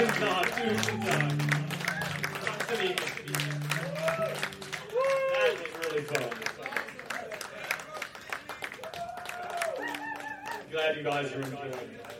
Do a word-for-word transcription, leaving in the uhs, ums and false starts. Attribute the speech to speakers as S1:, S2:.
S1: da, tusen tack. Tack så mycket. That was really fun. Glad you guys are enjoying it.